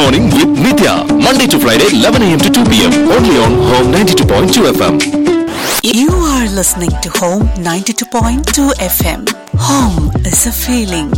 Morning with Nitya. Monday to Friday, 11 a.m. to 2 p.m. Only on Home 92.2 FM. You are listening to Home 92.2 FM. Home is a feeling.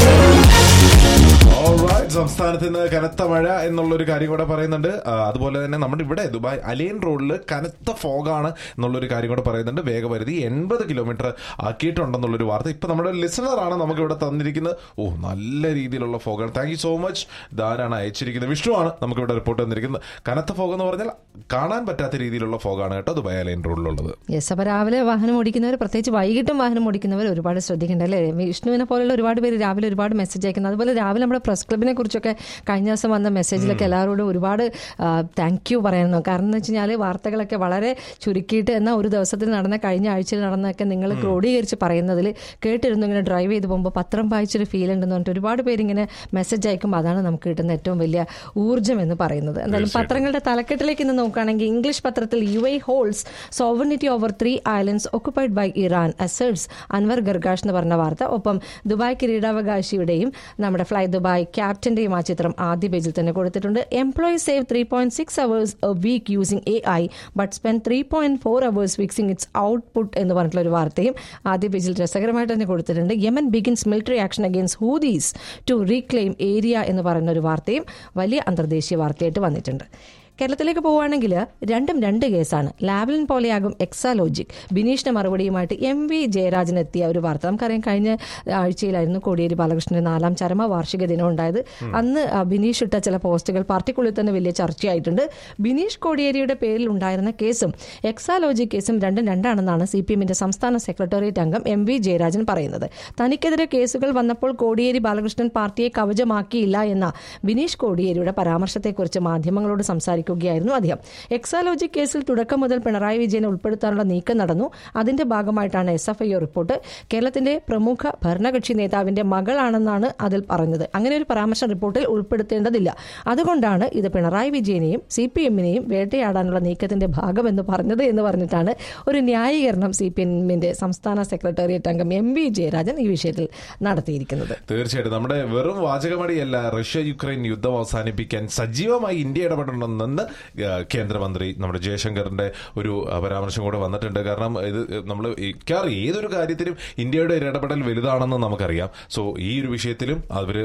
സംസ്ഥാനത്ത് ഇന്ന് കനത്ത മഴ എന്നുള്ളൊരു കാര്യം കൂടെ പറയുന്നുണ്ട്. അതുപോലെ തന്നെ നമ്മുടെ ഇവിടെ ദുബായ് അലൈൻ റോഡിൽ കനത്ത ഫോഗാണ് എന്നുള്ളൊരു കാര്യം കൂടെ പറയുന്നുണ്ട്. വേഗപരിധി 80 കിലോമീറ്റർ ആക്കിയിട്ടുണ്ടെന്നുള്ളൊരു വാർത്ത ഇപ്പൊ നമ്മുടെ ലിസണറാണ് നമുക്ക് ഇവിടെ തന്നിരിക്കുന്നത്. നല്ല രീതിയിലുള്ള ഫോഗാണ്. Thank you so much. ധാരാണ് അയച്ചിരിക്കുന്നത്. വിഷ്ണുവാണ് നമുക്ക് ഇവിടെ റിപ്പോർട്ട് തന്നിരിക്കുന്നത്. കനത്ത ഫോഗ് എന്ന് പറഞ്ഞാൽ കാണാൻ പറ്റാത്ത രീതിയിലുള്ള ഫോഗാണ് കേട്ടോ ദുബായ് അലൈൻ റോഡിലുള്ളത്. യെസ്, അപ്പൊ രാവിലെ വാഹനം ഓടിക്കുന്നവർ, പ്രത്യേകിച്ച് വൈകിട്ടും വാഹനം ഓടിക്കുന്നവർ ഒരുപാട് ശ്രദ്ധിക്കേണ്ട അല്ലേ? വിഷ്ണുവിനെ പോലുള്ള ഒരുപാട് പേര് രാവിലെ ഒരുപാട് മെസ്സേജ് അയക്കുന്നത്. അതുപോലെ രാവിലെ നമ്മുടെ പ്രസ് ക്ലബിനെ കുറിച്ചൊക്കെ കഴിഞ്ഞ ദിവസം വന്ന മെസ്സേജിലൊക്കെ എല്ലാവരോടും ഒരുപാട് താങ്ക് യു പറയുന്നു. കാരണം എന്ന് വെച്ച് കഴിഞ്ഞാൽ വാർത്തകളൊക്കെ വളരെ ചുരുക്കിയിട്ട് എന്നാൽ ഒരു ദിവസത്തിൽ നടന്ന, കഴിഞ്ഞ ആഴ്ചയിൽ നടന്നൊക്കെ നിങ്ങൾ ക്രോഡീകരിച്ച് പറയുന്നതിൽ കേട്ടിരുന്നു. ഇങ്ങനെ ഡ്രൈവ് ചെയ്ത് പോകുമ്പോൾ പത്രം വായിച്ചൊരു ഫീൽ ഉണ്ടെന്ന് പറഞ്ഞിട്ട് ഒരുപാട് പേര് ഇങ്ങനെ മെസ്സേജ് അയക്കുമ്പോൾ അതാണ് നമുക്ക് കിട്ടുന്ന ഏറ്റവും വലിയ ഊർജ്ജം എന്ന് പറയുന്നത്. എന്തായാലും പത്രങ്ങളുടെ തലക്കെട്ടിലേക്ക് ഇന്ന് നോക്കുകയാണെങ്കിൽ ഇംഗ്ലീഷ് പത്രത്തിൽ UAE holds sovereignty over 3 islands occupied by Iran asserts Anwar Gargash എന്ന് പറഞ്ഞ വാർത്ത. ഒപ്പം ദുബായ് കിരീടാവകാശിയുടെയും നമ്മുടെ ഫ്ലൈ ദുബായ് ക്യാപ്റ്റന്റെയും ആ ചിത്രം ആദ്യ പേജിൽ തന്നെ കൊടുത്തിട്ടുണ്ട്. Employees save 3.6 hours a week using AI but spend 3.4 hours fixing its output എന്ന് പറഞ്ഞിട്ടുള്ള ഒരു വാർത്തയും ആദ്യ പേജിൽ രസകരമായിട്ട് തന്നെ കൊടുത്തിട്ടുണ്ട്. Yemen begins military action against ഹൂതീസ് to reclaim area എന്ന് പറയുന്ന ഒരു വാർത്തയും വലിയ അന്തർദേശീയ വാർത്തയായിട്ട് വന്നിട്ടുണ്ട്. കേരളത്തിലേക്ക് പോവുകയാണെങ്കിൽ രണ്ടും രണ്ട് കേസാണ്. ലാവ്ലിൻ പോലെയാകും എക്സാലോജിക്. ബിനീഷിന്റെ മറുപടിയുമായിട്ട് MV ജയരാജൻ എത്തിയ ഒരു വാർത്ത. നമുക്കറിയാം, കഴിഞ്ഞ ആഴ്ചയിലായിരുന്നു കോടിയേരി ബാലകൃഷ്ണന്റെ 4ാം ചരമവാർഷിക ദിനം ഉണ്ടായത്. അന്ന് ബിനീഷ് ഇട്ട ചില പോസ്റ്റുകൾ പാർട്ടിക്കുള്ളിൽ തന്നെ വലിയ ചർച്ചയായിട്ടുണ്ട്. ബിനീഷ് കോടിയേരിയുടെ പേരിൽ ഉണ്ടായിരുന്ന കേസും എക്സാലോജിക് കേസും രണ്ടും രണ്ടാണെന്നാണ് CPMന്റെ സംസ്ഥാന സെക്രട്ടേറിയറ്റ് അംഗം MV ജയരാജൻ പറയുന്നത്. തനിക്കെതിരെ കേസുകൾ വന്നപ്പോൾ കോടിയേരി ബാലകൃഷ്ണൻ പാർട്ടിയെ കവചമാക്കിയില്ല എന്ന ബിനീഷ് കോടിയേരിയുടെ പരാമർശത്തെക്കുറിച്ച് മാധ്യമങ്ങളോട് സംസാരിക്കും ായിരുന്നു അദ്ദേഹം. എക്സാലോജിക് കേസിൽ തുടക്കം മുതൽ പിണറായി വിജയനെ ഉൾപ്പെടുത്താനുള്ള നീക്കം നടന്നു. അതിന്റെ ഭാഗമായിട്ടാണ് SFIO റിപ്പോർട്ട്. കേരളത്തിന്റെ പ്രമുഖ ഭരണകക്ഷി നേതാവിന്റെ മകളാണെന്നാണ് അതിൽ പറഞ്ഞത്. അങ്ങനെ ഒരു പരാമർശം റിപ്പോർട്ടിൽ ഉൾപ്പെടുത്തേണ്ടതില്ല. അതുകൊണ്ടാണ് ഇത് പിണറായി വിജയനെയും CPMനെയും വേട്ടയാടാനുള്ള നീക്കത്തിന്റെ ഭാഗമെന്ന് പറഞ്ഞത് എന്ന് പറഞ്ഞിട്ടാണ് ഒരു ന്യായീകരണം CPMന്റെ സംസ്ഥാന സെക്രട്ടേറിയറ്റ് അംഗം MV ജയരാജൻ ഈ വിഷയത്തിൽ നടത്തിയിരിക്കുന്നത്. തീർച്ചയായിട്ടും നമ്മുടെ വെറും വാചകമടിയല്ല. റഷ്യ യുക്രൈൻ യുദ്ധം അവസാനിപ്പിക്കാൻ സജീവമായി ഇന്ത്യ ഇടപെടണമെന്ന് കേന്ദ്രമന്ത്രി നമ്മുടെ ജയശങ്കറിന്റെ ഒരു പരാമർശം കൂടെ വന്നിട്ടുണ്ട്. കാരണം ഇത് നമ്മൾ ഏതൊരു കാര്യത്തിലും ഇന്ത്യയുടെ ഇടപെടൽ വലുതാണെന്ന് നമുക്കറിയാം. സോ ഈ ഒരു വിഷയത്തിലും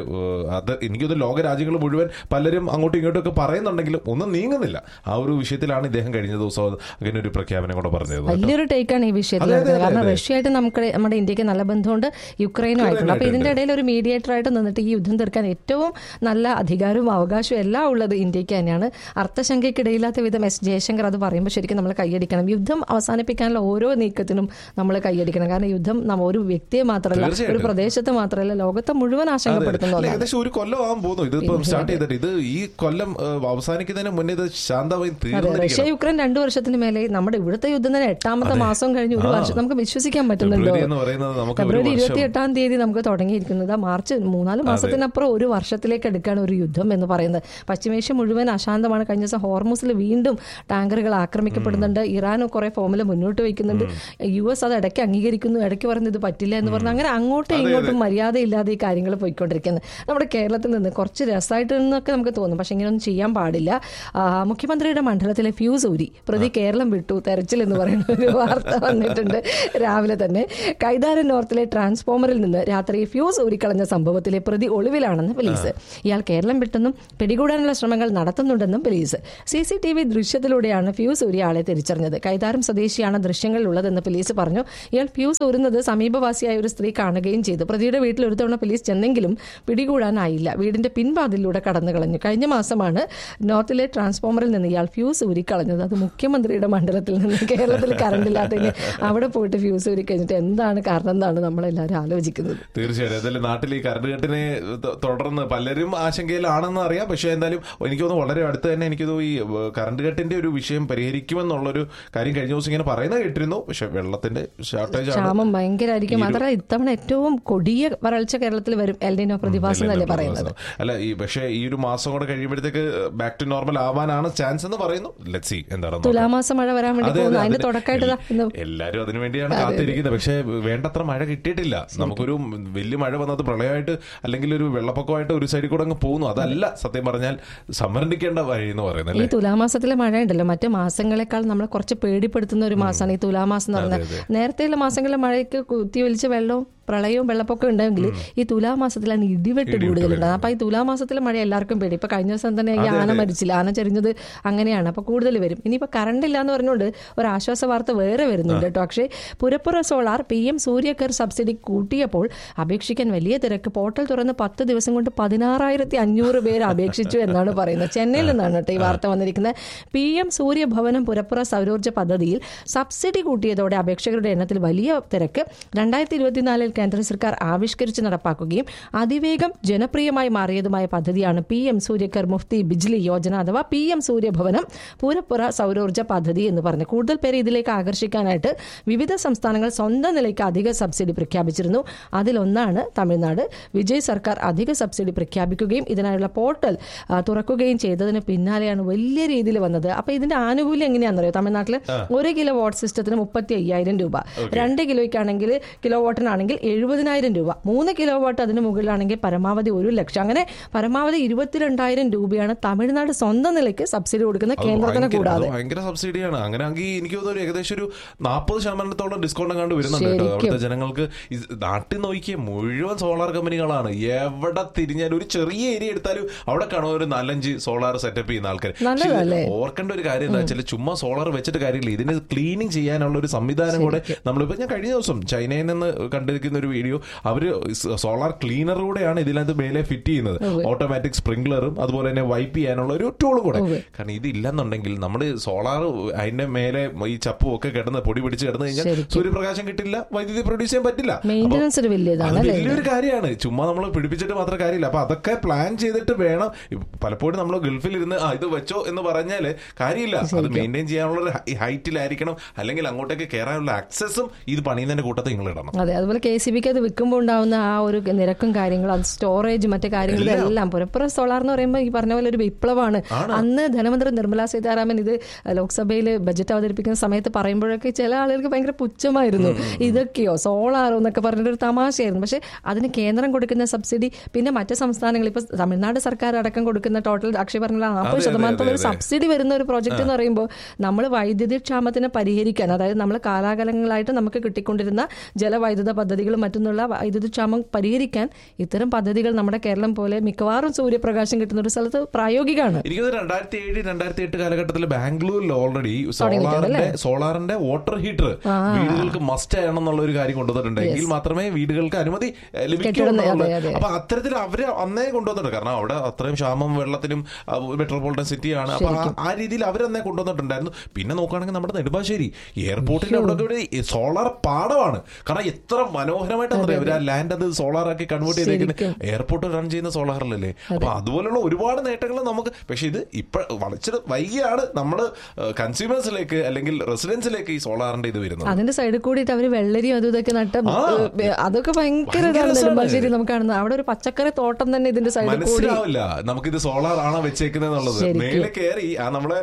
അത് എനിക്കൊന്ന് ലോക രാജ്യങ്ങൾ മുഴുവൻ പലരും അങ്ങോട്ടും ഇങ്ങോട്ടും ഒക്കെ പറയുന്നുണ്ടെങ്കിലും ഒന്നും നീങ്ങുന്നില്ല. ആ ഒരു വിഷയത്തിലാണ് ഇദ്ദേഹം കഴിഞ്ഞ ദിവസം അങ്ങനെ ഒരു പ്രഖ്യാപനം കൂടെ പറഞ്ഞത്. വലിയൊരു ടേക്കാണ് ഈ വിഷയത്തിൽ. കാരണം റഷ്യയായിട്ട് നമ്മുടെ ഇന്ത്യക്ക് നല്ല ബന്ധമുണ്ട്, യുക്രൈനുമായിട്ടുണ്ട്. അപ്പൊ ഇതിന്റെ ഇടയിൽ ഒരു മീഡിയേറ്റർ ആയിട്ട് നിന്നിട്ട് ഈ യുദ്ധം തീർക്കാൻ ഏറ്റവും നല്ല അധികാരവും അവകാശവും എല്ലാം ഉള്ളത് ഇന്ത്യക്ക് തന്നെയാണ്. അർത്ഥശങ്കയ്ക്കിടയില്ലാത്ത വിധം ജയശങ്കർ അത് പറയുമ്പോൾ ശരിക്കും നമ്മൾ കൈയടിക്കണം. യുദ്ധം അവസാനിപ്പിക്കാനുള്ള ഓരോ നീക്കത്തിനും നമ്മൾ കൈയടിക്കണം. കാരണം യുദ്ധം ഒരു വ്യക്തിയെ മാത്രമല്ല, ഒരു പ്രദേശത്ത് മാത്രമല്ല, ലോകത്തെ മുഴുവൻ ആശങ്കപ്പെടുത്തുന്നു. ഏകദേശം ഒരു കൊല്ലം ആകാൻ പോകുന്നു ഇതിപ്പോ സ്റ്റാർട്ട് ചെയ്തിട്ട്. ഇത് ഈ കൊല്ലം അവസാനിക്കുന്നതിന് മുന്നേ ഇത് ശാന്തമായി റഷ്യ യുക്രൈൻ 2 വർഷത്തിന് മേലെ. നമ്മുടെ ഇവിടുത്തെ യുദ്ധം തന്നെ 8ാമത്തെ മാസം കഴിഞ്ഞ് ഒരു വർഷം നമുക്ക് വിശ്വസിക്കാൻ പറ്റുന്നുണ്ടോ? ഫെബ്രുവരി 28-ാം തീയതി നമുക്ക് തുടങ്ങിയിരിക്കുന്നത്. മാർച്ച് 3-4 മാസത്തിനപ്പുറം ഒരു വർഷത്തിലേക്ക് എടുക്കുകയാണ് ഒരു യുദ്ധം എന്ന് പറയുന്നത്. പശ്ചിമേഷ്യ മുഴുവൻ അശാന്തമാണ്. കഴിഞ്ഞ ദിവസം ഹോർമുസിൽ വീണ്ടും ടാങ്കറുകൾ ആക്രമിക്കപ്പെടുന്നുണ്ട്. ഇറാൻ കുറെ ഫോമുല മുന്നോട്ട് വയ്ക്കുന്നുണ്ട്. US അത് ഇടയ്ക്ക് അംഗീകരിക്കുന്നു, ഇടയ്ക്ക് പറയുന്നത് ഇത് പറ്റില്ല എന്ന് പറഞ്ഞ് അങ്ങനെ അങ്ങോട്ടും ഇങ്ങോട്ടും മര്യാദയില്ലാതെ ഈ കാര്യങ്ങൾ പോയിക്കൊണ്ടിരിക്കുന്നത്. നമ്മുടെ കേരളത്തിൽ നിന്ന് കുറച്ച് രസമായിട്ട് എന്നൊക്കെ നമുക്ക് തോന്നും, പക്ഷെ ഇങ്ങനെയൊന്നും ചെയ്യാൻ പാടില്ല. മുഖ്യമന്ത്രിയുടെ മണ്ഡലത്തിലെ ഫ്യൂസ് ഊരി പ്രതി കേരളം വിട്ടു, തെരച്ചിൽ എന്ന് പറയുന്ന ഒരു വാർത്ത വന്നിട്ടുണ്ട് രാവിലെ തന്നെ. കൈതാരൻ നോർത്തിലെ ട്രാൻസ്ഫോമറിൽ നിന്ന് രാത്രി ഫ്യൂസ് ഊരിക്കളഞ്ഞ സംഭവത്തിലെ പ്രതി ഒളിവിലാണെന്ന് പോലീസ്. ഇയാൾ കേരളം വിട്ടെന്നും പിടികൂടാനുള്ള ശ്രമങ്ങൾ നടത്തുന്നുണ്ടെന്നും പോലീസ്. CCTV ദൃശ്യത്തിലൂടെയാണ് ഫ്യൂസ് ഊരിയ ആളെ തിരിച്ചറിഞ്ഞത്. കൈതാരം സ്വദേശിയാണ് ദൃശ്യങ്ങളിലുള്ളതെന്ന് പോലീസ് പറഞ്ഞു. ഇയാൾ ഫ്യൂസ് ഊരുന്നത് സമീപവാസിയായ ഒരു സ്ത്രീ കാണുകയും ചെയ്തു. പ്രതിയുടെ വീട്ടിൽ ഒരു തവണ പോലീസ് ചെന്നെങ്കിലും പിടികൂടാനായില്ല. വീടിന്റെ പിൻവാതിലൂടെ കടന്നു കളഞ്ഞു. കഴിഞ്ഞ മാസമാണ് നോർത്തിലെ ട്രാൻസ്ഫോമറിൽ നിന്ന് ഇയാൾ ഫ്യൂസ് ഊരിക്കളഞ്ഞത്. അത് മുഖ്യമന്ത്രിയുടെ മണ്ഡലത്തിൽ നിന്ന്. കേരളത്തിൽ കറണ്ട് ഇല്ലാത്തതിന് അവിടെ പോയിട്ട് ഫ്യൂസ് ഊരി കഴിഞ്ഞിട്ട് എന്താണ് കാരണം എന്നാണ് നമ്മളെല്ലാവരും ആലോചിക്കുന്നത്. തീർച്ചയായിട്ടും എന്തായാലും നാട്ടിൽ ഈ കറണ്ട് കട്ടിനെ തുടർന്ന് പലരും ആശങ്കയിലാണെന്ന് അറിയാം. പക്ഷെ എന്തായാലും എനിക്ക് തോന്നുന്നു വളരെ അടുത്ത് തന്നെ എനിക്ക് എനിക്ക് ഈ കറണ്ട് കട്ടിന്റെ ഒരു വിഷയം പരിഹരിക്കുമെന്നുള്ളൊരു കാര്യം കഴിഞ്ഞ ദിവസം ഇങ്ങനെ പറയുന്നത് കേട്ടിരുന്നു. പക്ഷെ വെള്ളത്തിന്റെ ക്ഷാമം ഭയങ്കരമായിരിക്കും. മാത്രമല്ല ഇത്തവണ ഏറ്റവും കൊടിയ വരൾച്ച കേരളത്തിൽ വരും, എൽ നിനോ പ്രതിഭാസം എന്നല്ലേ പറയുന്നത്. അല്ല പക്ഷേ ഈ ഒരു മാസം കൂടെ കഴിയുമ്പോഴത്തേക്ക് ബാക്ക് ടു നോർമൽ ആവാനാണ് ചാൻസ് എന്ന് പറയുന്നു. ലെറ്റ്സ് സീ എന്താണ് തുലാമാസം മഴ വരാൻ വേണ്ടി പോകുന്നു. അതിന്റെ തുടക്കമായിട്ട് എല്ലാവരും അതിനു വേണ്ടിയാണ് കാത്തിരിക്കുന്നത്. പക്ഷെ വേണ്ടത്ര മഴ കിട്ടിയിട്ടില്ല. നമുക്കൊരു വലിയ മഴ വന്നത് പ്രളയമായിട്ട് അല്ലെങ്കിൽ ഒരു വെള്ളപ്പൊക്കമായിട്ട് ഒരു സൈഡിൽ കൂടെ അങ്ങ് പോകുന്നു. അതല്ല സത്യം പറഞ്ഞാൽ സംരക്ഷിക്കേണ്ട വഴി എന്ന് പറയുന്നത്. ഈ തുലാമാസത്തിലെ മഴ ഉണ്ടല്ലോ, മറ്റു മാസങ്ങളെക്കാൾ നമ്മളെ കുറച്ച് പേടിപ്പെടുത്തുന്ന ഒരു മാസമാണ് ഈ തുലാമാസം എന്ന് പറഞ്ഞാൽ. നേരത്തെയുള്ള മാസങ്ങളിലെ മഴയ്ക്ക് കുത്തിയൊലിച്ച വെള്ളവും പ്രളയവും വെള്ളപ്പൊക്കം ഉണ്ടെങ്കിൽ ഈ തുലാമാസത്തിലാണ് ഇടിവെട്ട് കൂടുതലുണ്ടാകുന്നത്. അപ്പൊ ഈ തുലാമാസത്തിലെ മഴ എല്ലാവർക്കും പേടി. ഇപ്പൊ കഴിഞ്ഞ ദിവസം തന്നെ ഈ ആന മരിച്ചില്ല, ആന ചരിഞ്ഞത് അങ്ങനെയാണ്. അപ്പൊ കൂടുതൽ വരും. ഇനിയിപ്പോ കറണ്ട് ഇല്ല എന്ന് പറഞ്ഞുകൊണ്ട് ഒരു ആശ്വാസ വാർത്ത വേറെ വരുന്നുണ്ട് കേട്ടോ. പക്ഷേ പുരപ്പുറ സോളാർ PM സൂര്യകർ സബ്സിഡി കൂട്ടിയപ്പോൾ അപേക്ഷിക്കാൻ വലിയ തിരക്ക്. പോർട്ടൽ തുറന്ന് 10 ദിവസം കൊണ്ട് 16,500 പേര് അപേക്ഷിച്ചു എന്നാണ് പറയുന്നത്. ചെന്നൈയിൽ നിന്നാണ് കേട്ടോ ഈ വാർത്ത വന്നിരിക്കുന്നത്. PM സൂര്യഭവനം പുരപ്പുറ സൗരോർജ്ജ പദ്ധതിയിൽ സബ്സിഡി കൂട്ടിയതോടെ അപേക്ഷകരുടെ എണ്ണത്തിൽ വലിയ തിരക്ക്. 2024 കേന്ദ്ര സർക്കാർ ആവിഷ്കരിച്ച് നടപ്പാക്കുകയും അതിവേഗം ജനപ്രിയമായി മാറിയതുമായ പദ്ധതിയാണ് PM സൂര്യകർ മുഫ്തി ബിജ്ലി യോജന അഥവാ PM സൂര്യഭവനം പൂരപ്പുറ സൗരോർജ്ജ പദ്ധതി എന്ന് പറഞ്ഞു. കൂടുതൽ പേരെ ഇതിലേക്ക് ആകർഷിക്കാനായിട്ട് വിവിധ സംസ്ഥാനങ്ങൾ സ്വന്തം നിലയ്ക്ക് അധിക സബ്സിഡി പ്രഖ്യാപിച്ചിരുന്നു. അതിലൊന്നാണ് തമിഴ്നാട്. വിജയ് സർക്കാർ അധിക സബ്സിഡി പ്രഖ്യാപിക്കുകയും ഇതിനായുള്ള പോർട്ടൽ തുറക്കുകയും ചെയ്തതിന് പിന്നാലെയാണ് വലിയ രീതിയിൽ വന്നത്. അപ്പൊ ഇതിന്റെ ആനുകൂല്യം എങ്ങനെയാണെന്നറിയോ? തമിഴ്നാട്ടിൽ 1 കിലോ വാട്ട് സിസ്റ്റത്തിന് 35,000 രൂപ, 2 കിലോയ്ക്കാണെങ്കിൽ കിലോ വാട്ടിനാണെങ്കിൽ 70,000 രൂപ, 3 കിലോ വാട്ട് അതിന് മുകളിലാണെങ്കിൽ പരമാവധി 1 ലക്ഷം. അങ്ങനെ പരമാവധി 22,000 രൂപയാണ് തമിഴ്നാട് സ്വന്തം നിലയ്ക്ക് സബ്സിഡി കൊടുക്കുന്ന കേന്ദ്രത്തിന് കൂടാതെ. ഭയങ്കര സബ്സിഡിയാണ്. അങ്ങനെയാണെങ്കിൽ എനിക്ക് തോന്നുന്നു ഏകദേശം ഒരു 40% ഡിസ്കൗണ്ട് കണ്ട് വരുന്നുണ്ട് കേട്ടോ അവിടുത്തെ ജനങ്ങൾക്ക്. നാട്ടിൽ നോക്കിയ മുഴുവൻ സോളാർ കമ്പനികളാണ്. എവിടെ തിരിഞ്ഞാലും ഒരു ചെറിയ ഏരിയ എടുത്താലും അവിടെ കാണും ഒരു 4-5 സോളാർ സെറ്റപ്പ് ചെയ്യുന്ന ആൾക്കാർ. ഓർക്കേണ്ട ഒരു കാര്യം എന്താ വെച്ചാൽ ചുമ്മാ സോളാർ വെച്ചിട്ട് കാര്യമില്ല. ഇതിന് ക്ലീനിങ് ചെയ്യാനുള്ള ഒരു സംവിധാനം കൂടെ നമ്മളിപ്പോ ഞാൻ കഴിഞ്ഞ ദിവസം ചൈനയിൽ നിന്ന് കണ്ടിരിക്കുന്ന ഒരു വീഡിയോ, അവര് സോളാർ ക്ലീനറിലൂടെയാണ് ഇതിനകത്ത് മേലെ ഫിറ്റ് ചെയ്യുന്നത്. ഓട്ടോമാറ്റിക് സ്പ്രിംഗ്ലറും അതുപോലെ തന്നെ വൈപ്പ് ചെയ്യാനുള്ള ഒരു ടൂളും കൂടെ. കാരണം ഇതില്ലെന്നുണ്ടെങ്കിൽ നമ്മൾ സോളാർ അതിന്റെ മേലെ ഈ ചപ്പും ഒക്കെ കിടന്ന് പൊടി പിടിച്ച് കിടന്നു കഴിഞ്ഞാൽ സൂര്യപ്രകാശം കിട്ടില്ല, വൈദ്യുതി പ്രൊഡ്യൂസ് ചെയ്യാൻ പറ്റില്ല. വലിയൊരു കാര്യമാണ്. ചുമ്മാ നമ്മൾ പിടിപ്പിച്ചിട്ട് മാത്രം കാര്യമില്ല. അപ്പൊ അതൊക്കെ പ്ലാൻ ചെയ്തിട്ട് വേണം. പലപ്പോഴും നമ്മൾ ഗൾഫിൽ ഇരുന്ന് ഇത് വെച്ചോ എന്ന് പറഞ്ഞാൽ കാര്യമില്ല. അത് മെയിൻറ്റെയിൻ ചെയ്യാനുള്ള ഹൈറ്റിലായിരിക്കണം, അല്ലെങ്കിൽ അങ്ങോട്ടേക്ക് കയറാനുള്ള ആക്സസും ഇത് പണിയുന്നതിന്റെ കൂട്ടത്തിൽ നിങ്ങൾ ഇടണം. അതെ, അതുപോലെ KCBക്ക് അത് വിൽക്കുമ്പോൾ ഉണ്ടാവുന്ന ആ ഒരു നിരക്കും കാര്യങ്ങളും, അത് സ്റ്റോറേജ് മറ്റു കാര്യങ്ങളെല്ലാം പുരപ്പുറ സോളാർ എന്ന് പറയുമ്പോൾ ഈ പറഞ്ഞ പോലെ ഒരു വിപ്ലവമാണ്. അന്ന് ധനമന്ത്രി നിർമ്മലാ സീതാരാമൻ ഇത് ലോക്സഭയിൽ ബജറ്റ് അവതരിപ്പിക്കുന്ന സമയത്ത് പറയുമ്പോഴൊക്കെ ചില ആളുകൾക്ക് ഭയങ്കര പുച്ഛമായിരുന്നു. ഇതൊക്കെയോ സോളാറോ എന്നൊക്കെ പറഞ്ഞിട്ടൊരു തമാശയായിരുന്നു. പക്ഷെ അതിന് കേന്ദ്രം കൊടുക്കുന്ന സബ്സിഡി, പിന്നെ മറ്റ് സംസ്ഥാനങ്ങൾ ഇപ്പൊ തമിഴ്നാട് സർക്കാർ അടക്കം കൊടുക്കുന്ന ടോട്ടൽ അക്ഷയ പറഞ്ഞ 40% സബ്സിഡി വരുന്ന ഒരു പ്രോജക്റ്റ് എന്ന് പറയുമ്പോൾ നമ്മൾ വൈദ്യുതി ക്ഷാമത്തിനെ പരിഹരിക്കാൻ, അതായത് നമ്മൾ കാലാകാലങ്ങളായിട്ട് നമുക്ക് കിട്ടിക്കൊണ്ടിരുന്ന ജലവൈദ്യുത പദ്ധതികളും മറ്റുള്ള വൈദ്യുതി ക്ഷാമം പരിഹരിക്കാൻ ഇത്തരം പദ്ധതികൾ നമ്മുടെ കേരളം പോലെ മിക്കവാറും സൂര്യപ്രകാശം കിട്ടുന്ന ഒരു സ്ഥലത്ത് പ്രായോഗികമാണ്. എനിക്ക് 2007-2008 കാലഘട്ടത്തിൽ ബാംഗ്ലൂരിൽ ഓൾറെഡി സോളാറിന്റെ വാട്ടർ ഹീറ്റർ വീടുകൾക്ക് മസ്റ്റ് ആണെന്നുള്ള ഒരു കാര്യം കൊണ്ടുവന്നിട്ടുണ്ട്. എങ്കിൽ മാത്രമേ വീടുകൾക്ക് അനുമതി ലഭിക്കുള്ളൂ. അപ്പൊ അത്തരത്തിൽ അവര് അന്നേ കൊണ്ടുവന്നിട്ടുണ്ട്. കാരണം അവിടെ അത്രയും ക്ഷാമം വെള്ളത്തിനും മെട്രോപൊളിറ്റൻ സിറ്റിയാണ്. അപ്പൊ ആ രീതിയിൽ അവരന്നേ കൊണ്ടുവന്നിട്ടുണ്ടായിരുന്നു. പിന്നെ നോക്കുകയാണെങ്കിൽ നമ്മുടെ നെടുമ്പാശ്ശേരി എയർപോർട്ടിന്റെ അവിടെ സോളാർ പാടമാണ്. കാരണം എത്ര മനോഹരമായിട്ടാണ് അവർ ആ ലാൻഡ് അത് സോളാർ ആക്കി കൺവേർട്ട് ചെയ്തേക്കുന്നത്. എയർപോർട്ട് റൺ ചെയ്യുന്ന സോളാറിലല്ലേ. അപ്പൊ അതുപോലുള്ള ഒരുപാട് നേട്ടങ്ങൾ നമുക്ക്. പക്ഷെ ഇത് ഇപ്പൊ വളരെ വൈകിയാണ് നമ്മൾ കൺസ്യൂമേഴ്സിലേക്ക് അല്ലെങ്കിൽ റെസിഡൻസിലേക്ക് ഈ സോളാറിന്റെ ഇത് വരുന്നത്. അതിന്റെ സൈഡിൽ കൂടിയിട്ട് അവര് വെള്ളരിയും അതും ഇതൊക്കെ നട്ട അതൊക്കെ ഭയങ്കര നെടുമ്പാശ്ശേരി നമുക്ക് കാണുന്നത്. അവിടെ ഒരു പച്ചക്കറി തോട്ടം തന്നെ ഇതിന്റെ സൈഡിൽ മനസ്സിലാവില്ല നമുക്കിത് സോളാർ ആണോ വെച്ചേക്കുന്നത്. മേലെ കയറി ആ നമ്മളെ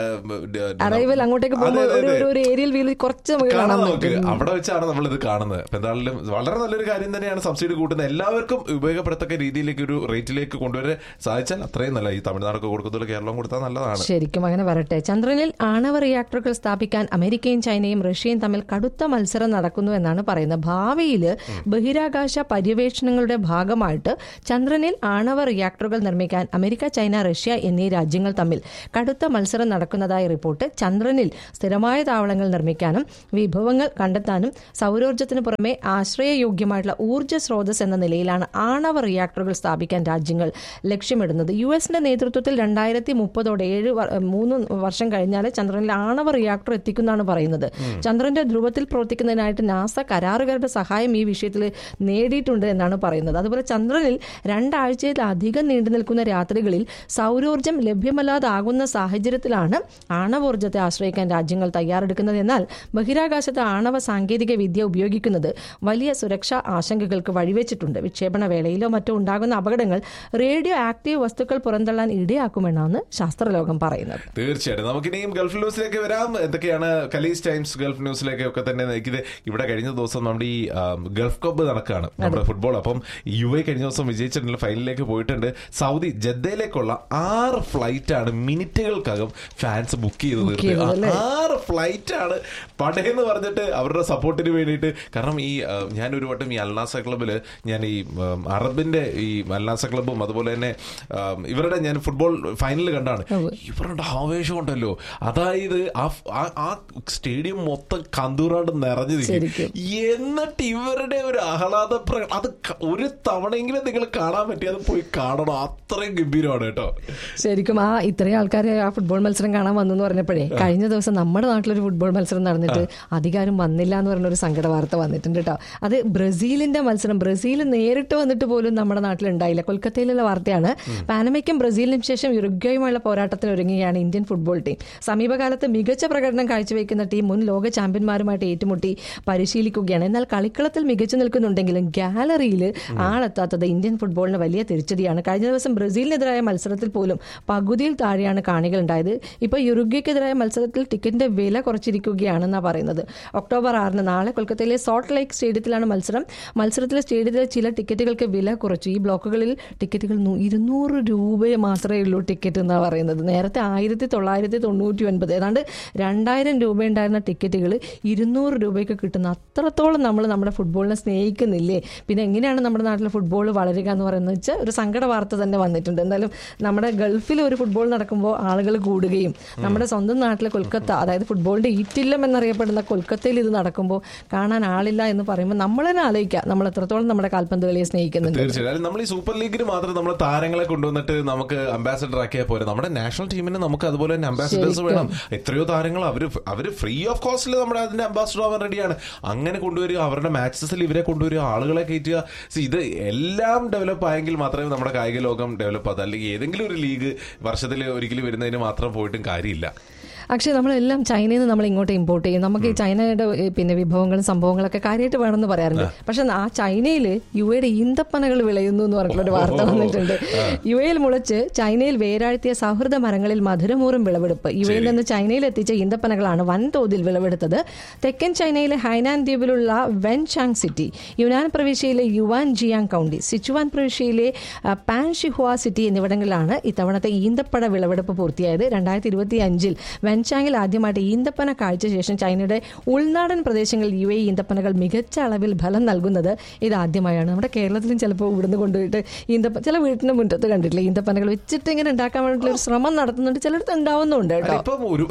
അറൈവൽ അങ്ങോട്ടേക്ക് പോകുമ്പോൾ ഒരു ഏരിയൽ വ്യൂ കുറച്ച് നമുക്ക് കാണാൻ പറ്റും. അവിടെ വെച്ചാണ് നമ്മൾ ഇത് കാണുന്നത്. അപ്പൊ എന്തായാലും വളരെ നല്ലൊരു കാര്യം തന്നെയാണ് സബ്സിഡി കൂട്ടുന്നത്. എല്ലാവർക്കും ഉപയോഗപ്പെടുത്തക്ക രീതിയിലേക്ക് ഒരു റേറ്റിലേക്ക് കൊണ്ടുവരാൻ സാധിച്ചാൽ അത്രയും നല്ല. ഈ തമിഴ്നാടൊക്കെ കൊടുക്കുന്നതിൽ കേരളം കൊടുത്താൽ നല്ലതാണ്. ശരിക്കും അങ്ങനെ വരട്ടെ. ചന്ദ്രനിൽ ആണവ റിയാക്ടറുകൾ സ്ഥാപിക്കാൻ അമേരിക്കയും ചൈനയും റഷ്യയും തമ്മിൽ കടുത്ത മത്സരം നടക്കുന്നു എന്നാണ് പറയുന്നത്. ഭാവിയിൽ ബഹിരാകാശ പര്യവേഷണങ്ങളുടെ ഭാഗമായിട്ട് ചന്ദ്രനിൽ ആണവ റിയാക്ടറുകൾ നിർമ്മിക്കാൻ അമേരിക്ക, ചൈന, റഷ്യ എന്നീ രാജ്യങ്ങൾ തമ്മിൽ കടുത്ത മത്സരം നടക്കുന്നതായി റിപ്പോർട്ട്. ചന്ദ്രനിൽ സ്ഥിരമായ താവളങ്ങൾ നിർമ്മിക്കാനും വിഭവങ്ങൾ കണ്ടെത്താനും സൗരോർജ്ജത്തിന് പുറമെ ആശ്രയ ആശ്രയയോഗ്യമായിട്ടുള്ള ഊർജ്ജ സ്രോതസ് എന്ന നിലയിലാണ് ആണവ റിയാക്ടറുകൾ സ്ഥാപിക്കാൻ രാജ്യങ്ങൾ ലക്ഷ്യമിടുന്നത്. യുഎസിന്റെ നേതൃത്വത്തിൽ 2030 3 വർഷം കഴിഞ്ഞാൽ ചന്ദ്രനിൽ ആണവ റിയാക്ടർ എത്തിക്കുമെന്നാണ് പറയുന്നത്. ചന്ദ്രന്റെ ധ്രുവത്തിൽ പ്രവർത്തിക്കുന്നതിനായിട്ട് നാസ കരാറുകാരുടെ സഹായം ഈ വിഷയത്തിൽ നേടിയിട്ടുണ്ട് എന്നാണ് പറയുന്നത്. അതുപോലെ ചന്ദ്രനിൽ 2 ആഴ്ചയിലധികം നീണ്ടു നിൽക്കുന്ന രാത്രികളിൽ സൗരോർജ്ജം ലഭ്യമല്ലാതാകുന്ന സാഹചര്യത്തിലാണ് ആണവോർജ്ജത്തെ ആശ്രയിക്കാൻ രാജ്യങ്ങൾ തയ്യാറെടുക്കുന്നത്. എന്നാൽ ബഹിരാകാശത്ത് ആണവ സാങ്കേതിക വിദ്യ ഉപയോഗിക്കുന്നത് വലിയ സുരക്ഷാ ആശങ്കകൾക്ക് വഴിവെച്ചിട്ടുണ്ട്. വിക്ഷേപണ വേളയിലോ മറ്റോ ഉണ്ടാകുന്ന അപകടങ്ങൾ റേഡിയോ ആക്റ്റീവ് വസ്തുക്കൾ പുറന്തള്ളാൻ ഇടയാക്കുമെന്നാണ് ശാസ്ത്രലോകം പറയുന്നത്. തീർച്ചയായിട്ടും നമുക്കിനിയും ഗൾഫ് ന്യൂസിലേക്ക് വരാം. എന്തൊക്കെയാണ് കലീസ് ടൈംസ് ഗൾഫ് ന്യൂസിലേക്ക് ഒക്കെ തന്നെ നയിക്കുന്നത്. ഇവിടെ കഴിഞ്ഞ ദിവസം നമ്മുടെ ഈ ഗൾഫ് കപ്പ് നടക്കുകയാണ്, നമ്മുടെ ഫുട്ബോൾ. അപ്പം UAE കഴിഞ്ഞ ദിവസം വിജയിച്ചിട്ടുണ്ട്, ഫൈനലിലേക്ക് പോയിട്ടുണ്ട്. സൗദി ജദ്ദയിലേക്കുള്ള 6 ഫ്ലൈറ്റാണ് മിനിറ്റുകൾക്കകം ഫാൻസ് ബുക്ക് ചെയ്ത് തീർത്തത്. 6 ഫ്ലൈറ്റാണ് പടയെന്ന് പറഞ്ഞിട്ട് അവരുടെ സപ്പോർട്ടിന് വേണ്ടിയിട്ട്. കാരണം ഈ ഞാനൊരു വട്ടം ഈ അൽനാസ ക്ലബിൽ ഞാൻ ഈ അറബിന്റെ ഈ അൽനാസ ക്ലബും അതുപോലെ തന്നെ ഇവരുടെ ഞാൻ ഫുട്ബോൾ ഫൈനൽ കണ്ടാണ്. ഇവരുടെ ആവേശം ഉണ്ടല്ലോ, അതായത് ആ സ്റ്റേഡിയം മൊത്തം കന്തൂറാണ്ട് നിറഞ്ഞു നിൽക്കും. എന്നിട്ട് ഇവരുടെ ഒരു ആഹ്ലാദ അത് ഒരു തവണയെങ്കിലും നിങ്ങൾ കാണാൻ പറ്റി, അത് പോയി കാണണം, അത്രയും ഗംഭീരമാണ് കേട്ടോ. ശരിക്കും ഇത്രയും ആൾക്കാർ ആ ഫുട്ബോൾ മത്സരം കാണാൻ വന്നു എന്ന് പറഞ്ഞപ്പോഴേ കഴിഞ്ഞ ദിവസം നമ്മുടെ നാട്ടിലൊരു ഫുട്ബോൾ മത്സരം നടന്നിട്ട് അധികാരം വന്നില്ല എന്ന് പറഞ്ഞൊരു സങ്കട വാർത്ത വന്നിട്ടുണ്ട് കേട്ടോ. അത് ബ്രസീലിന്റെ മത്സരം, ബ്രസീൽ നേരിട്ട് വന്നിട്ട് പോലും നമ്മുടെ നാട്ടിൽ ഉണ്ടായില്ല. കൊൽക്കത്തയിലുള്ള വാർത്തയാണ്. പാനമയ്ക്കും ബ്രസീലിനും ശേഷം യുറുഗ്വേയുമായുള്ള പോരാട്ടത്തിന് ഒരുങ്ങുകയാണ് ഇന്ത്യൻ ഫുട്ബോൾ ടീം. സമീപകാലത്ത് മികച്ച പ്രകടനം കാഴ്ചവെക്കുന്ന ടീം മുൻ ലോക ചാമ്പ്യന്മാരുമായിട്ട് ഏറ്റുമുട്ടി പരിശീലിക്കുകയാണ്. എന്നാൽ കളിക്കളത്തിൽ മികച്ചു നിൽക്കുന്നുണ്ടെങ്കിലും ഗാലറിയിൽ ആളെത്താത്തത് ഇന്ത്യൻ ഫുട്ബോളിന് വലിയ തിരിച്ചടിയാണ്. കഴിഞ്ഞ ദിവസം ബ്രസീലിനെതിരായ മത്സരത്തിൽ പോലും പകുതിയിൽ താഴെയാണ് കാണികൾ ഉണ്ടായത്. ഇപ്പോൾ യുറുഗ്വേക്കെതിരായ മത്സരത്തിൽ ടിക്കറ്റിന്റെ വില കുറച്ചിരിക്കുകയാണെന്നാണ് പറയുന്നത്. ഒക്ടോബർ 6 നാളെ കൊൽക്കത്തയിലെ സോൾട്ട് ലേക്ക് സ്റ്റേഡിയത്തിലാണ് മത്സരം. മത്സരത്തിലെ സ്റ്റേഡിയത്തിലെ ചില ടിക്കറ്റുകൾക്ക് വില കുറച്ചു. ഈ ബ്ലോക്കുകളിൽ ടിക്കറ്റുകൾ 200 രൂപ മാത്രമേ ഉള്ളൂ ടിക്കറ്റ് എന്നാണ് പറയുന്നത്. നേരത്തെ 1999 ഏതാണ്ട് 2000 രൂപ ഉണ്ടായിരുന്ന ടിക്കറ്റുകൾ 200 രൂപയ്ക്ക് കിട്ടുന്ന അത്രത്തോളം നമ്മൾ നമ്മുടെ ഫുട്ബോളിനെ സ്നേഹിക്കുന്നില്ലേ. പിന്നെ എങ്ങനെയാണ് നമ്മുടെ നാട്ടിലെ ഫുട്ബോൾ വളരുക എന്ന് പറയുന്നത് വെച്ചാൽ ഒരു സങ്കട വാർത്ത തന്നെ വന്നിട്ടുണ്ട്. എന്തായാലും നമ്മുടെ ഗൾഫിൽ ഒരു ഫുട്ബോൾ നടക്കുമ്പോൾ ആളുകൾ കൂടുകയും നമ്മുടെ സ്വന്തം നാട്ടിലെ കൊൽക്കത്ത, അതായത് ഫുട്ബോളിന്റെ ഈറ്റില്ലം എന്നറിയപ്പെടുന്ന കൊൽക്കത്തയിൽ ഇത് നടക്കുമ്പോൾ കാണാൻ ആളില്ല എന്ന് പറയുമ്പോൾ നമ്മൾ തന്നെ ആലോചിക്കാം നമ്മൾ എത്രത്തോളം നമ്മുടെ കാൽപന്ത് കളിയെ സ്നേഹിക്കുന്നുണ്ട്. തീർച്ചയായും നമ്മൾ ഈ സൂപ്പർ ലീഗിന് മാത്രം നമ്മൾ താരങ്ങളെ കൊണ്ടുവന്നിട്ട് നമുക്ക് അംബാസഡർ ആക്കിയാൽ പോരെ. നമ്മുടെ നാഷണൽ ടീമിന് നമുക്ക് അതുപോലെ തന്നെ അംബാസഡേഴ്സ് വേണം. എത്രയോ താരങ്ങൾ അവര് ഫ്രീ ഓഫ് കോസ്റ്റിൽ നമ്മുടെ അതിന്റെ അംബാസഡർ ആവാൻ റെഡിയാണ്. അങ്ങനെ കൊണ്ടുവരിക, അവരുടെ മാച്ചസിൽ ഇവരെ കൊണ്ടുവരിക, ആളുകളെ കയറ്റുക. ഇത് എല്ലാം ഡെവലപ്പ് ആയെങ്കിൽ മാത്രമേ നമ്മുടെ കായിക ലോകം ഡെവലപ്പ് ആകും. അല്ലെങ്കിൽ ഏതെങ്കിലും ഒരു ലീഗ് വർഷത്തിൽ ഒരിക്കലും വരുന്നതിന് മാത്രം പോയിട്ടും കാര്യമില്ല. പക്ഷേ നമ്മളെല്ലാം ചൈനയിൽ നിന്ന് നമ്മൾ ഇങ്ങോട്ട് ഇമ്പോർട്ട് ചെയ്യും. നമുക്ക് ഈ ചൈനയുടെ പിന്നെ വിഭവങ്ങളും സംഭവങ്ങളൊക്കെ കാര്യമായിട്ട് വേണമെന്ന് പറയാറുണ്ട്. പക്ഷെ ആ ചൈനയിൽ UAEയുടെ ഈന്തപ്പനകൾ വിളയുന്നു എന്ന് പറഞ്ഞിട്ടൊരു വാർത്ത വന്നിട്ടുണ്ട്. UAEയിൽ മുളച്ച് ചൈനയിൽ വേരാഴ്ത്തിയ സൗഹൃദ മരങ്ങളിൽ മധുരമൂറും വിളവെടുപ്പ്. UAEയിൽ നിന്ന് ചൈനയിൽ എത്തിച്ച ഈന്തപ്പനകളാണ് വൻതോതിൽ വിളവെടുത്തത്. തെക്കൻ ചൈനയിലെ ഹൈനാൻ ദ്വീപിലുള്ള വെൻചാങ് സിറ്റി, യുനാൻ പ്രവിശ്യയിലെ യുവാൻ ജിയാങ് കൗണ്ടി, സിച്ചുവാൻ പ്രവിശ്യയിലെ പാൻഷിഹുവ സിറ്റി എന്നിവിടങ്ങളിലാണ് ഇത്തവണത്തെ ഈന്തപ്പഴ വിളവെടുപ്പ് പൂർത്തിയായത്. 2025 വെൻചാങ്ങിൽ ആദ്യമായിട്ട് ഈന്തപ്പന കാഴ്ച ശേഷം ചൈനയുടെ ഉൾനാടൻ പ്രദേശങ്ങളിൽ UAE ഈന്തപ്പനകൾ മികച്ച അളവിൽ ഫലം നൽകുന്നത് ഇതാദ്യമായാണ്. നമ്മുടെ കേരളത്തിലും ചിലപ്പോൾ ഇവിടുന്ന് കൊണ്ടുപോയിട്ട് ചില വീട്ടിന്റെ മുറ്റത്ത് കണ്ടിട്ടില്ല, ഈന്തപ്പനകൾ വെച്ചിട്ട് ഇങ്ങനെ ഉണ്ടാക്കാൻ വേണ്ടിയിട്ടുള്ള ഒരു ശ്രമം നടത്തുന്നുണ്ട്, ചിലടത്ത് ഉണ്ടാവുന്നുണ്ട് കേട്ടോ. ഇപ്പം ഒരു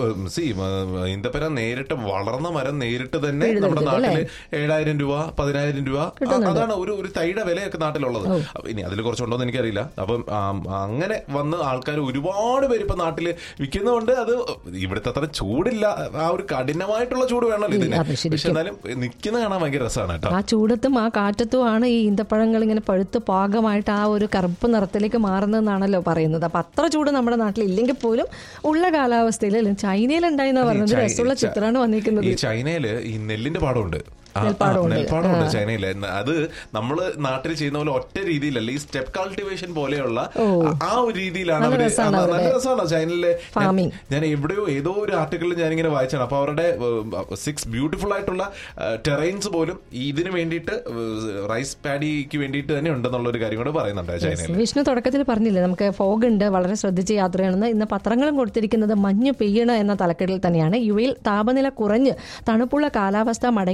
ഈന്തപ്പന നേരിട്ട് വളർന്ന മരം നേരിട്ട് തന്നെ നമ്മുടെ നാട്ടില് 7000 രൂപ 10000 രൂപ അതാണ് ഒരു തൈയുടെ വിലയൊക്കെ നാട്ടിലുള്ളത്. ഇനി അതിൽ കുറച്ചുണ്ടോന്ന് എനിക്കറിയില്ല. അപ്പം അങ്ങനെ വന്ന് ആൾക്കാർ ഒരുപാട് പേര് ഇപ്പൊ നാട്ടില് വിൽക്കുന്നതുകൊണ്ട് അത് ഇവിടുത്തെ അത്ര ചൂടില്ല, ആ ഒരു കഠിനമായിട്ടുള്ള ചൂട് വേണമല്ലോ ഇതിന്. പക്ഷെ എന്നാലും നിൽക്കുന്ന കാണാൻ ഭയങ്കര രസമാണ് കേട്ടോ. ആ ചൂടത്തും ആ കാറ്റത്തുമാണ് ഈ ഈന്തപ്പഴങ്ങൾ ഇങ്ങനെ പഴുത്ത് പാകമായിട്ട് ആ ഒരു കറുപ്പ് നിറത്തിലേക്ക് മാറുന്നതെന്നാണല്ലോ പറയുന്നത്. അപ്പൊ അത്ര ചൂട് നമ്മുടെ നാട്ടിൽ ഇല്ലെങ്കിൽ പോലും ഉള്ള കാലാവസ്ഥയിൽ ചൈനയിലുണ്ടായിന്നാ പറഞ്ഞത്. രസമുള്ള ചിത്രമാണ് വന്നിരിക്കുന്നത്. ഈ ചൈനയില് ഈ നെല്ലിന്റെ പാടമുണ്ട്, നെൽപ്പാടമുണ്ട് ചൈനയില്. അത് നമ്മള് നാട്ടിൽ ചെയ്യുന്ന പോലെ ഒറ്റ രീതിയിലല്ല, ഈ സ്റ്റെപ്പ് കൾട്ടിവേഷൻ പോലെയുള്ള ആ ഒരു രീതിയിലാണ് അവര്. നല്ല രസമാണ് ചൈനയിലെ. ഞാൻ എവിടെയോ ഏതോ ഒരു ആർട്ടിക്കിളിൽ ഞാനിങ്ങനെ വായിച്ചാണ്. അപ്പൊ അവരുടെ 6 ബ്യൂട്ടിഫുൾ ആയിട്ടുള്ള ടെറൈൻസ് പോലും ഇതിന് വേണ്ടിയിട്ട് റൈസ് പാഡിക്ക് വേണ്ടിയിട്ട് തന്നെ ഉണ്ടെന്നുള്ള ഒരു കാര്യം കൂടെ പറയുന്നുണ്ട് ചൈനയിൽ. വിഷ്ണു തുടക്കത്തിൽ പറഞ്ഞില്ലേ നമുക്ക് ഫോഗ് ഉണ്ട്, വളരെ ശ്രദ്ധിച്ച് യാത്ര ചെയ്യണമെന്ന്. ഇന്ന് പത്രങ്ങളും കൊടുത്തിരിക്കുന്നത് മഞ്ഞ് പെയ്യണ എന്ന തലക്കെട്ടിൽ തന്നെയാണ്. UAEയിൽ താപനില കുറഞ്ഞ് തണുപ്പുള്ള കാലാവസ്ഥ മടങ്ങിയെത്തിയത്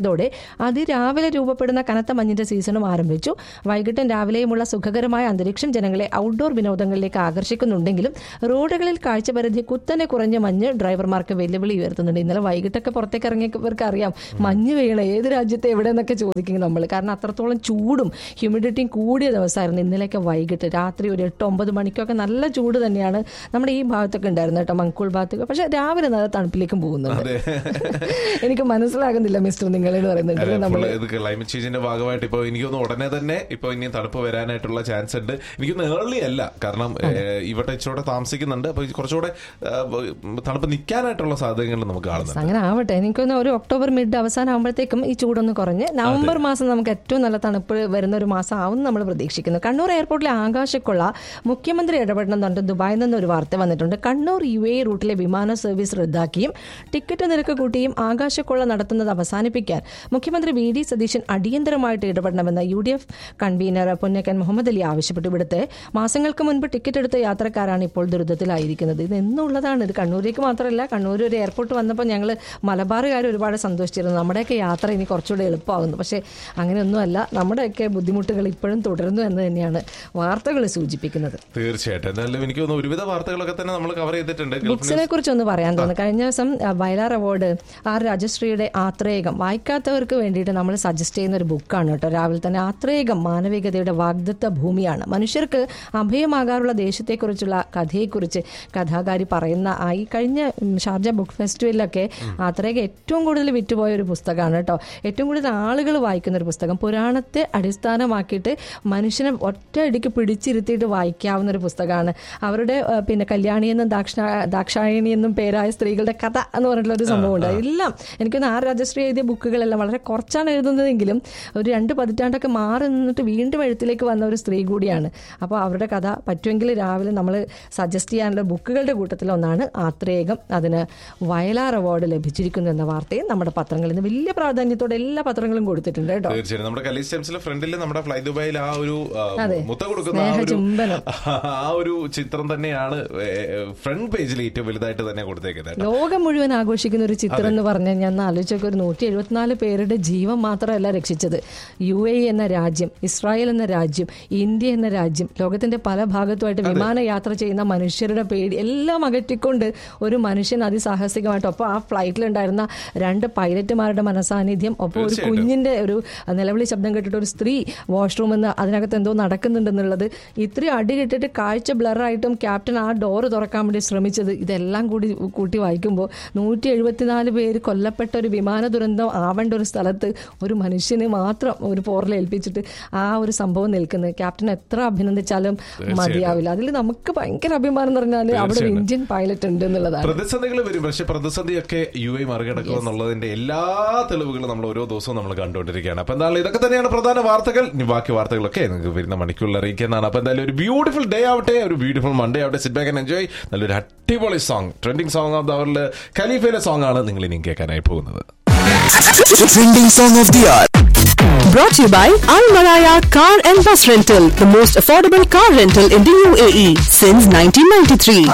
എത്തിയതോടെ അതിരാവിലെ രൂപപ്പെടുന്ന കനത്ത മഞ്ഞിന്റെ സീസണും ആരംഭിച്ചു. വൈകിട്ടും രാവിലെയുമുള്ള സുഖകരമായ അന്തരീക്ഷം ജനങ്ങളെ ഔട്ട്ഡോർ വിനോദങ്ങളിലേക്ക് ആകർഷിക്കുന്നുണ്ടെങ്കിലും റോഡുകളിൽ കാഴ്ചപരിധി കുത്തനെ കുറഞ്ഞ മഞ്ഞ് ഡ്രൈവർമാർക്ക് വെല്ലുവിളി ഉയർത്തുന്നുണ്ട്. ഇന്നലെ വൈകിട്ടൊക്കെ പുറത്തേക്ക് ഇറങ്ങിയവർക്ക് അറിയാം മഞ്ഞ് വീണ ഏത് രാജ്യത്തെ എവിടെയെന്നൊക്കെ ചോദിക്കും നമ്മൾ. കാരണം അത്രത്തോളം ചൂടും ഹ്യൂമിഡിറ്റിയും കൂടിയ ദിവസമായിരുന്നു ഇന്നലെയൊക്കെ. വൈകിട്ട് രാത്രി ഒരു 8-9 മണിക്കൊക്കെ നല്ല ചൂട് തന്നെയാണ് നമ്മുടെ ഈ ഭാഗത്തൊക്കെ ഉണ്ടായിരുന്നു കേട്ടോ, മങ്കൂൾ ഭാഗത്തൊക്കെ. പക്ഷെ രാവിലെ നല്ല തണുപ്പിലേക്കും പോകുന്നുണ്ട്. എനിക്ക് മനസ്സിലാകുന്നില്ല മിസ്റ്റർ നിങ്ങളെന്ന് പറയുന്നുണ്ട് നമ്മൾ ക്ലൈമറ്റ് ചേഞ്ചിന്റെ ഭാഗമായിട്ട് ഇപ്പോൾ എനിക്കൊന്ന് ഉടനെ തന്നെ ഇപ്പൊ ഇനി തണുപ്പ് വരാനായിട്ടുള്ള ചാൻസ് ഉണ്ട്. എനിക്കൊന്ന് ഏർലി അല്ല, കാരണം ഇവിടെ ഇച്ചിരൂടെ താമസിക്കുന്നുണ്ട്. അപ്പൊ കുറച്ചുകൂടെ തണുപ്പ് നിൽക്കാനായിട്ടുള്ള സാധ്യതകൾ നമുക്ക് കാണുന്നുണ്ട്. അങ്ങനെ ആവട്ടെ. എനിക്കൊന്ന് ഒരു ഒക്ടോബർ മിഡ് അവസാനം ആകുമ്പോഴത്തേക്കും ഈ ചൂടൊന്ന് കുറഞ്ഞ് നവംബർ മാസം നമുക്ക് ഏറ്റവും നല്ല തണുപ്പ് വരുന്ന ഒരു മാസം ആവും നമ്മൾ പ്രതീക്ഷിക്കുന്നു. കണ്ണൂർ എയർപോർട്ടിലെ ആകാശക്കൊള്ള മുഖ്യമന്ത്രി ഇടപെടണം എന്ന് ദുബായിൽ നിന്ന് ഒരു വാർത്ത വന്നിട്ടുണ്ട്. കണ്ണൂർ UAE റൂട്ടിലെ വിമാന സർവീസ് റദ്ദാക്കിയും ടിക്കറ്റ് നിരക്ക് കൂട്ടിയും ആകാശക്കൊള്ള നടത്തുന്നത് അവസാനിപ്പിക്കാൻ മുഖ്യമന്ത്രി VD സതീശൻ അടിയന്തരമായിട്ട് ഇടപെടണമെന്ന് UDF കൺവീനർ പുന്നക്കൻ മുഹമ്മദ് അലി ആവശ്യപ്പെട്ടു. ഇവിടുത്തെ മാസങ്ങൾക്ക് മുൻപ് ടിക്കറ്റ് എടുത്ത യാത്രക്കാരാണ് ഇപ്പോൾ ദുരിതത്തിലായിരിക്കുന്നത്. ഇത് എന്നുള്ളതാണ്. ഇത് കണ്ണൂരേക്ക് മാത്രമല്ല, കണ്ണൂർ ഒരു എയർപോർട്ട് വന്നപ്പോൾ ഞങ്ങൾ മലബാറുകാർ ഒരുപാട് സന്തോഷിച്ചിരുന്നു. നമ്മുടെയൊക്കെ യാത്ര ഇനി കുറച്ചുകൂടെ എളുപ്പമാകുന്നു. പക്ഷേ അങ്ങനെയൊന്നുമല്ല, നമ്മുടെയൊക്കെ ബുദ്ധിമുട്ടുകൾ ഇപ്പോഴും തുടരുന്നു എന്ന് തന്നെയാണ് വാർത്തകൾ സൂചിപ്പിക്കുന്നത്. തീർച്ചയായിട്ടും. എന്തായാലും എനിക്ക് തോന്നുന്നു ഒരുവിധ വാർത്തകളൊക്കെ തന്നെ നമ്മൾ കവർ ചെയ്തിട്ടുണ്ട്. ബുക്സിനെ കുറിച്ചൊന്ന് പറയാൻ തോന്നുന്നു. കഴിഞ്ഞ ദിവസം വയലാർ അവാർഡ് R രാജശ്രീയുടെ ആത്രേയം വായിക്കാത്തവർക്ക് വേണ്ടിയിട്ട് നമ്മൾ സജസ്റ്റ് ചെയ്യുന്ന ഒരു ബുക്കാണ് കേട്ടോ. രാവിലെ തന്നെ ആത്രേയം മാനവികതയുടെ വാഗ്ദത്ത ഭൂമിയാണ്. മനുഷ്യർക്ക് അഭയമാകാറുള്ള ദേശത്തെക്കുറിച്ചുള്ള കഥയെക്കുറിച്ച് കഥാകാരി പറയുന്ന ഈ കഴിഞ്ഞ ഷാർജ ബുക്ക് ഫെസ്റ്റിവലിലൊക്കെ ആത്രേയം ഏറ്റവും കൂടുതൽ വിറ്റുപോയ ഒരു പുസ്തകമാണ് കേട്ടോ. ഏറ്റവും കൂടുതൽ ആളുകൾ വായിക്കുന്ന ഒരു പുസ്തകം. പുരാണത്തെ അടിസ്ഥാനമാക്കിയിട്ട് മനുഷ്യനെ ഒറ്റയടിക്ക് പിടിച്ചിരുത്തിയിട്ട് വായിക്കാവുന്ന ഒരു പുസ്തകമാണ്. അവരുടെ പിന്നെ കല്യാണി എന്നും ദാക്ഷായണി എന്നും പേരായ സ്ത്രീകളുടെ കഥ എന്ന് പറഞ്ഞിട്ടുള്ള ഒരു സംഭവമുണ്ട്. എല്ലാം എനിക്കൊന്ന് R രാജശ്രീ എഴുതിയ ബുക്കുകളെല്ലാം വളരെ കുറച്ചാണ് എഴുതുന്നതെങ്കിലും ഒരു 2 പതിറ്റാണ്ടൊക്കെ മാറി നിന്നിട്ട് വീണ്ടും എഴുത്തിലേക്ക് വന്ന ഒരു സ്ത്രീ കൂടിയാണ്. അപ്പോൾ അവരുടെ കഥ പറ്റുമെങ്കിൽ രാവിലെ നമ്മൾ സജസ്റ്റ് ചെയ്യാനുള്ള ബുക്കുകളുടെ കൂട്ടത്തിലൊന്നാണ് ആത്രേയം. അതിന് വയലാർ അവാർഡ് ലഭിച്ചിരിക്കുന്നു എന്ന വാർത്തയും നമ്മുടെ പത്രങ്ങളിൽ നിന്ന് വലിയ പ്രാധാന്യത്തോടെ എല്ലാ പത്രങ്ങളും കൊടുത്തിട്ടുണ്ട് കേട്ടോ. തീർച്ചയായും നമ്മുടെ കലീസ് ടൈംസിലെ ഫ്രണ്ടിൽ നമ്മുടെ ഫ്ലൈ ദുബായിൽ ആ ഒരു മുത്ത കൊടുക്കുന്ന ആ ഒരു ചിത്രം തന്നെയാണ് ഫ്രണ്ട് പേജിൽ ഏറ്റവും വലുതായിട്ട് തന്നെ കൊടുത്തേക്കുന്നത്. ലോകം മുഴുവൻ ആഘോഷിക്കുന്ന ഒരു ചിത്രം എന്ന് പറഞ്ഞാൽ ഞാൻ ആലോചിച്ചൊക്കെ ഒരു 174 പേരുടെ ജീവൻ മാത്രമല്ല രക്ഷിച്ചത്. UAE എന്ന രാജ്യം, ഇസ്രായേൽ എന്ന രാജ്യം, ഇന്ത്യ എന്ന രാജ്യം, ലോകത്തിന്റെ പല ഭാഗത്തുമായിട്ട് വിമാനയാത്ര ചെയ്യുന്ന മനുഷ്യരുടെ പേടി എല്ലാം അകറ്റിക്കൊണ്ട് ഒരു മനുഷ്യൻ അതിസാഹസികമായിട്ട് ഒപ്പം ആ ഫ്ലൈറ്റിലുണ്ടായിരുന്ന 2 പൈലറ്റുമാരുടെ മനസാന്നിധ്യം, ഒപ്പം ഒരു കുഞ്ഞിന്റെ ഒരു നിലവിളി ശബ്ദം കേട്ടിട്ട് ഒരു സ്ത്രീ വാഷ്റൂം എന്ന് അതിനകത്ത് എന്തോ നടക്കുന്നുണ്ടെന്നുള്ളത്, ഇത്രയും അടി കിട്ടിട്ട് കാഴ്ച ബ്ലറായിട്ടും ക്യാപ്റ്റൻ ആ ഡോറ് തുറക്കാൻ വേണ്ടി ശ്രമിച്ചത്, ഇതെല്ലാം കൂട്ടി വായിക്കുമ്പോൾ 174 പേര് കൊല്ലപ്പെട്ട ഒരു വിമാന ദുരന്തം ആവേണ്ട ഒരു സ്ഥലത്ത് ഒരു മനുഷ്യനെ മാത്രം ഒരു പോറലേൽപ്പിച്ചിട്ട് ആ ഒരു സംഭവം നിൽക്കുന്നത് ക്യാപ്റ്റൻ എത്ര അഭിനന്ദിച്ചാലും മതിയാവില്ല. അതിൽ നമുക്ക് ഭയങ്കര അഭിമാനം എന്ന് പറഞ്ഞാൽ അവിടെ ഒരു ഇന്ത്യൻ പൈലറ്റ് ഉണ്ട് എന്നുള്ളതാണ്. പ്രതിസന്ധികൾ വരും, പക്ഷെ പ്രതിസന്ധിയൊക്കെ UAE മറികടക്കുക എന്നുള്ളതിന്റെ എല്ലാ തെളിവുകളും നമ്മൾ ഓരോ ദിവസവും നമ്മൾ കണ്ടുകൊണ്ടിരിക്കുകയാണ്. അപ്പൊ എന്തായാലും ഇതൊക്കെ തന്നെയാണ് പ്രധാന വാർത്തകൾ. ഇനി ബാക്കി വാർത്തകളൊക്കെ നിങ്ങൾക്ക് വരുന്ന മണിക്കൂറിൽ അറിയിക്കുന്നതാണ്. അപ്പൊ എന്തായാലും ഒരു ബ്യൂട്ടിഫുൾ ഡേ ആവട്ടെ, ഒരു ബ്യൂട്ടിഫുൾ മൺഡേ ആവട്ടെ. Sit back and enjoy. നല്ലൊരു അടിപൊളി song, trending song of the അവറിൽ ഖലീഫയിലെ song ആണ് നിങ്ങൾ ഇനി കേൾക്കാനായി പോകുന്നത്. Trending song of the hour. Brought to you by Al Maraya Car and Bus Rental, the most affordable car rental in the UAE since 1993.